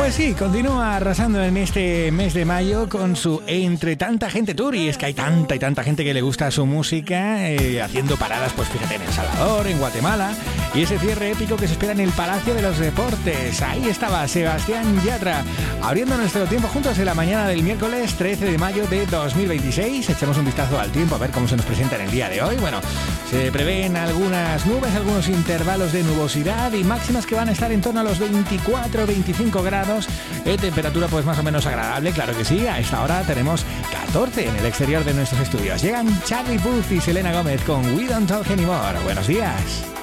Pues sí, continúa arrasando en este mes de mayo con su Entre Tanta Gente Tour, y es que hay tanta y tanta gente que le gusta su música, haciendo paradas, pues fíjate, en El Salvador, en Guatemala, y ese cierre épico que se espera en el Palacio de los Deportes. Ahí estaba Sebastián Yatra, abriendo nuestro tiempo juntos en la mañana del miércoles 13 de mayo de 2026. Echamos un vistazo al tiempo a ver cómo se nos presenta en el día de hoy. Bueno, se prevén algunas nubes, algunos intervalos de nubosidad y máximas que van a estar en torno a los 24-25 grados. Temperatura pues más o menos agradable, claro que sí. A esta hora tenemos 14 en el exterior de nuestros estudios. Llegan Charlie Puth y Selena Gómez con We Don't Talk Anymore. Buenos días.